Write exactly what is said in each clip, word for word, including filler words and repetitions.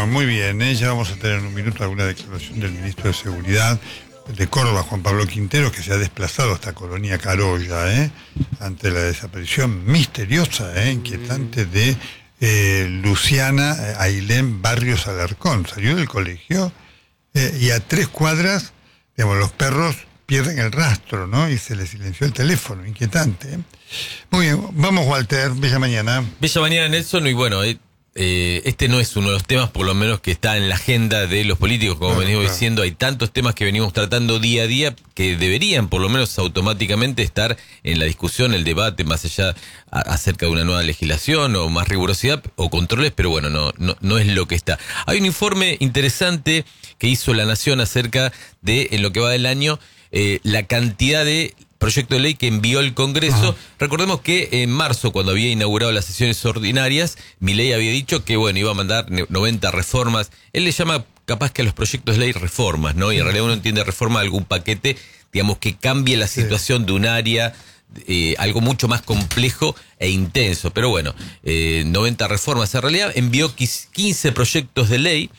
muy bien, ¿eh? Ya vamos a tener en un minuto alguna declaración del ministro de Seguridad de Córdoba, Juan Pablo Quintero, que se ha desplazado hasta Colonia Carolla, ¿eh? Ante la desaparición misteriosa, ¿eh? inquietante de eh, Luciana Ailén Barrios Alarcón. Salió del colegio eh, y a tres cuadras, digamos, los perros pierden el rastro, ¿no? Y se le silenció el teléfono, inquietante, ¿eh? Muy bien, vamos, Walter, bella mañana. Bella mañana, Nelson, y bueno, eh, eh, este no es uno de los temas, por lo menos, que está en la agenda de los políticos, como claro, venimos claro. diciendo. Hay tantos temas que venimos tratando día a día que deberían, por lo menos automáticamente, estar en la discusión, el debate, más allá a, acerca de una nueva legislación o más rigurosidad o controles, pero bueno, no, no, no es lo que está. Hay un informe interesante que hizo La Nación acerca de, en lo que va del año, eh, la cantidad de proyecto de ley que envió el Congreso. Ajá. Recordemos que en marzo, cuando había inaugurado las sesiones ordinarias, Milei había dicho que, bueno, iba a mandar noventa reformas. Él le llama capaz que a los proyectos de ley reformas, ¿no? Y en realidad uno entiende reforma algún paquete, digamos, que cambie la situación sí. de un área, eh, algo mucho más complejo e intenso. Pero bueno, eh, noventa reformas. En realidad envió quince proyectos de ley,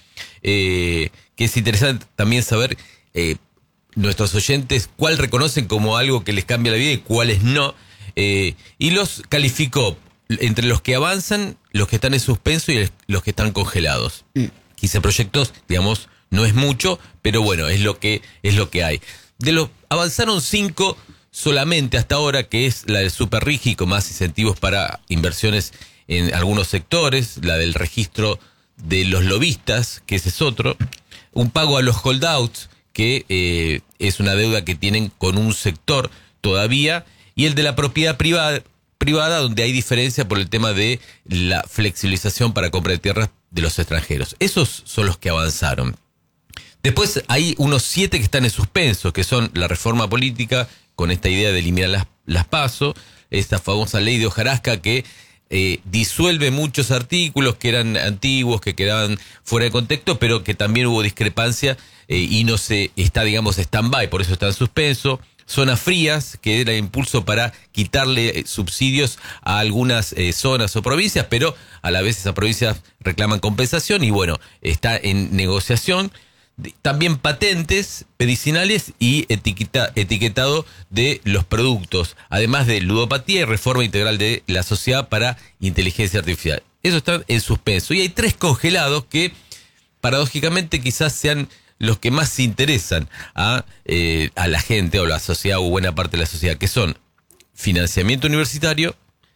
eh, que es interesante también saber eh, nuestros oyentes cuál reconocen como algo que les cambia la vida y cuáles no, eh, y los calificó entre los que avanzan, los que están en suspenso y los que están congelados. quince proyectos, digamos, no es mucho, pero bueno, es lo que es lo que hay. De los avanzaron cinco solamente hasta ahora, que es la del Superrigi, con más incentivos para inversiones en algunos sectores, la del registro de los lobistas, que ese es otro, un pago a los holdouts, que eh, es una deuda que tienen con un sector todavía, y el de la propiedad privada, privada, donde hay diferencia por el tema de la flexibilización para compra de tierras de los extranjeros. Esos son los que avanzaron. Después hay unos siete que están en suspenso, que son la reforma política, con esta idea de eliminar las, las PASO, esta famosa ley de hojarasca que Eh, disuelve muchos artículos que eran antiguos, que quedaban fuera de contexto, pero que también hubo discrepancia eh, y no se está, digamos, stand-by, por eso está en suspenso. Zonas frías, que era impulso para quitarle eh, subsidios a algunas eh, zonas o provincias, pero a la vez esas provincias reclaman compensación y bueno, está en negociación. También patentes medicinales y etiqueta, etiquetado de los productos, además de ludopatía y reforma integral de la sociedad para inteligencia artificial. Eso está en suspenso. Y hay tres congelados que, paradójicamente, quizás sean los que más se interesan a, eh, a la gente o la sociedad o buena parte de la sociedad, que son financiamiento universitario,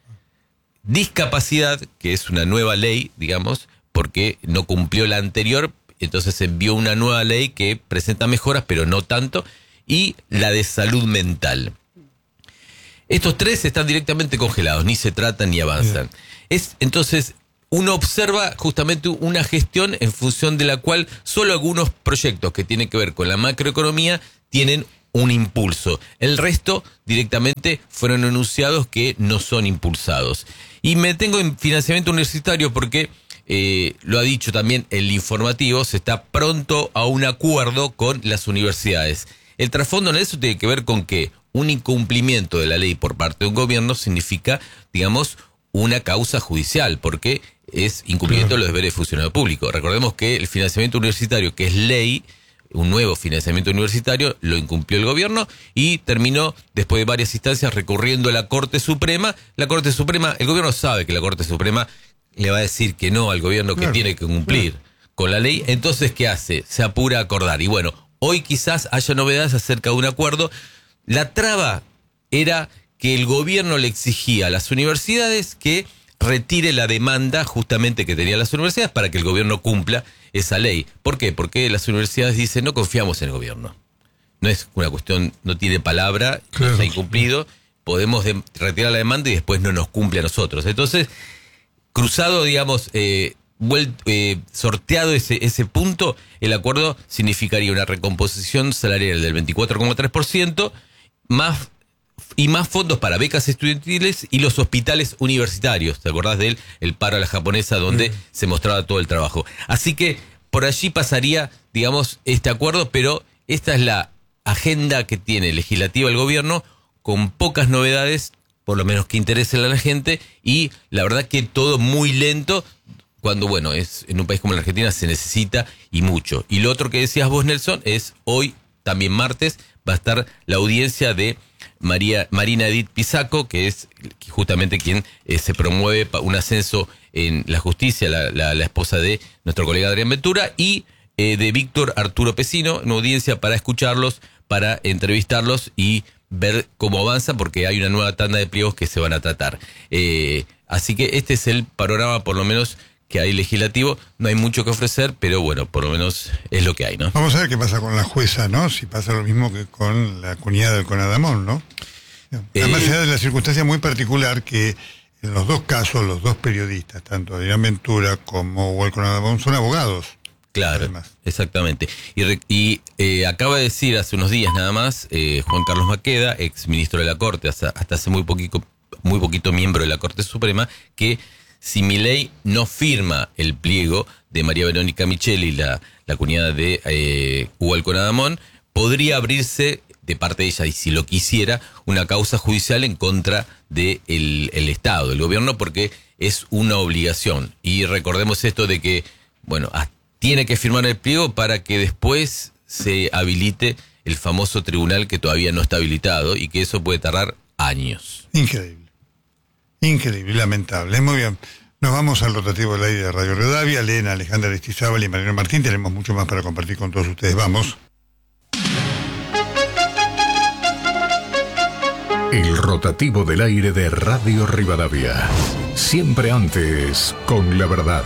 discapacidad, que es una nueva ley, digamos, porque no cumplió la anterior. Entonces envió una nueva ley que presenta mejoras, pero no tanto, y la de salud mental. Estos tres están directamente congelados, ni se tratan ni avanzan. Es, entonces, uno observa justamente una gestión en función de la cual solo algunos proyectos que tienen que ver con la macroeconomía tienen un impulso. El resto directamente fueron enunciados que no son impulsados. Y me detengo en financiamiento universitario porque Eh, lo ha dicho también el informativo, se está pronto a un acuerdo con las universidades. El trasfondo en eso tiene que ver con que un incumplimiento de la ley por parte de un gobierno significa, digamos, una causa judicial, porque es incumplimiento de los deberes de funcionario público. Recordemos que el financiamiento universitario, que es ley, un nuevo financiamiento universitario, lo incumplió el gobierno y terminó, después de varias instancias, recurriendo a la Corte Suprema. La Corte Suprema, el gobierno sabe que la Corte Suprema le va a decir que no al gobierno, que claro, tiene que cumplir claro. con la ley. Entonces, ¿qué hace? Se apura a acordar. Y bueno, hoy quizás haya novedades acerca de un acuerdo. La traba era que el gobierno le exigía a las universidades que retire la demanda justamente que tenían las universidades para que el gobierno cumpla esa ley. ¿Por qué? Porque las universidades dicen, no confiamos en el gobierno. No es una cuestión, no tiene palabra, claro. no se ha incumplido, podemos de, retirar la demanda y después no nos cumple a nosotros. Entonces, cruzado, digamos, eh, vuelt, eh, sorteado ese, ese punto, el acuerdo significaría una recomposición salarial del veinticuatro coma tres por ciento más, y más fondos para becas estudiantiles y los hospitales universitarios. ¿Te acordás de él? El paro a la japonesa, donde mm. se mostraba todo el trabajo. Así que por allí pasaría, digamos, este acuerdo, pero esta es la agenda que tiene legislativa el gobierno, con pocas novedades, por lo menos que interesen a la gente, y la verdad que todo muy lento, cuando, bueno, es en un país como la Argentina se necesita y mucho. Y lo otro que decías vos, Nelson, es hoy, también martes, va a estar la audiencia de María, Marina Edith Pisaco, que es justamente quien eh, se promueve un ascenso en la justicia, la, la, la esposa de nuestro colega Adrián Ventura, y eh, de Víctor Arturo Pesino, una audiencia para escucharlos, para entrevistarlos y ver cómo avanza, porque hay una nueva tanda de pliegos que se van a tratar. Eh, así que este es el panorama, por lo menos, que hay legislativo. No hay mucho que ofrecer, pero bueno, por lo menos es lo que hay, ¿no? Vamos a ver qué pasa con la jueza, ¿no? Si pasa lo mismo que con la cuñada del Conadamón, ¿no? Además, eh, se da de la circunstancia muy particular que en los dos casos, los dos periodistas, tanto Adrián Ventura como Hugo Conadamón, son abogados. Claro, además. Exactamente. Y, y eh, acaba de decir hace unos días nada más, eh, Juan Carlos Maqueda, ex ministro de la Corte, hasta, hasta hace muy poquito, muy poquito miembro de la Corte Suprema, que si Milei no firma el pliego de María Verónica Micheli, la, la cuñada de eh, Hugo Conadamón, podría abrirse de parte de ella, y si lo quisiera, una causa judicial en contra del de el Estado, del gobierno, porque es una obligación. Y recordemos esto de que, bueno, tiene que firmar el pliego para que después se habilite el famoso tribunal que todavía no está habilitado, y que eso puede tardar años. Increíble. Increíble, lamentable. Muy bien. Nos vamos al rotativo del aire de Radio Rivadavia. Elena, Alejandra Aristizábal y Mariano Martín. Tenemos mucho más para compartir con todos ustedes. Vamos. El rotativo del aire de Radio Rivadavia. Siempre antes, con la verdad.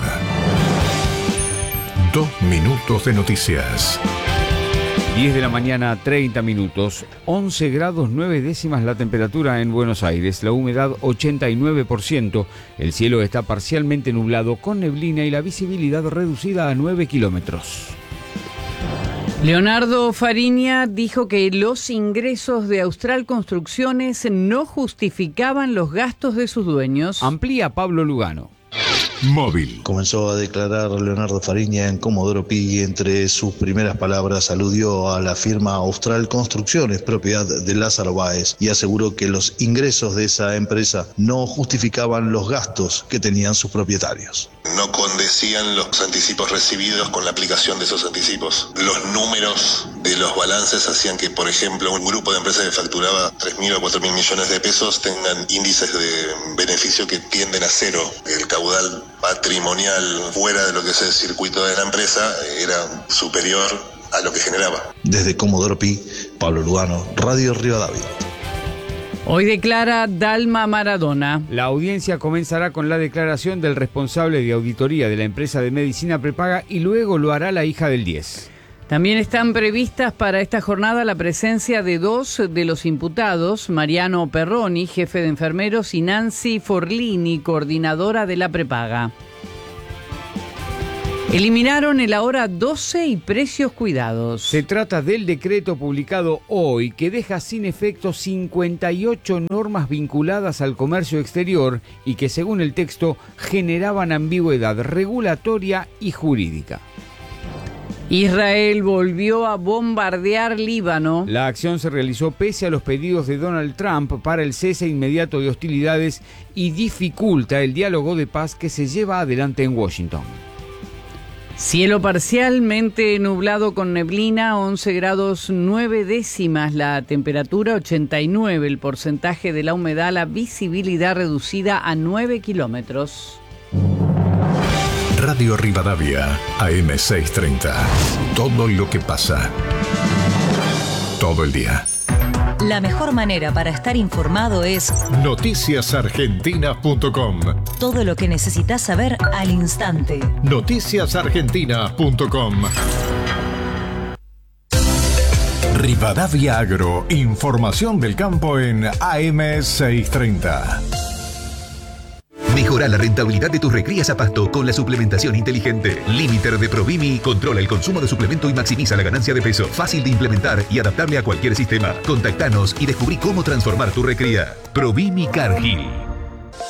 Dos minutos de noticias. diez de la mañana, treinta minutos, once grados nueve décimas la temperatura en Buenos Aires, la humedad ochenta y nueve por ciento, el cielo está parcialmente nublado con neblina y la visibilidad reducida a nueve kilómetros. Leonardo Fariña dijo que los ingresos de Austral Construcciones no justificaban los gastos de sus dueños. Amplía Pablo Lugano. Móvil. Comenzó a declarar Leonardo Fariña en Comodoro Pi y entre sus primeras palabras aludió a la firma Austral Construcciones, propiedad de Lázaro Báez, y aseguró que los ingresos de esa empresa no justificaban los gastos que tenían sus propietarios. No condecían los anticipos recibidos con la aplicación de esos anticipos. Los números de los balances hacían que, por ejemplo, un grupo de empresas que facturaba tres mil o cuatro mil millones de pesos tengan índices de beneficio que tienden a cero. El caudal patrimonial fuera de lo que es el circuito de la empresa era superior a lo que generaba. Desde Comodoro Pi, Pablo Lugano, Radio Rivadavia. Hoy declara Dalma Maradona. La audiencia comenzará con la declaración del responsable de auditoría de la empresa de medicina prepaga y luego lo hará la hija del diez. También están previstas para esta jornada la presencia de dos de los imputados, Mariano Perroni, jefe de enfermeros, y Nancy Forlini, coordinadora de la prepaga. Eliminaron el ahora doce y precios cuidados. Se trata del decreto publicado hoy que deja sin efecto cincuenta y ocho normas vinculadas al comercio exterior y que, según el texto, generaban ambigüedad regulatoria y jurídica. Israel volvió a bombardear Líbano. La acción se realizó pese a los pedidos de Donald Trump para el cese inmediato de hostilidades y dificulta el diálogo de paz que se lleva adelante en Washington. Cielo parcialmente nublado con neblina, once grados nueve décimas la temperatura, ochenta y nueve el porcentaje de la humedad, la visibilidad reducida a nueve kilómetros. Radio Rivadavia, A M seiscientos treinta. Todo lo que pasa. Todo el día. La mejor manera para estar informado es noticias argentinas punto com. Todo lo que necesitas saber al instante. noticias argentinas punto com. Rivadavia Agro, información del campo en A M seiscientos treinta. Mejora la rentabilidad de tus recrías a pasto con la suplementación inteligente. Limiter de Provimi controla el consumo de suplemento y maximiza la ganancia de peso. Fácil de implementar y adaptable a cualquier sistema. Contactanos y descubrí cómo transformar tu recría. Provimi Cargill.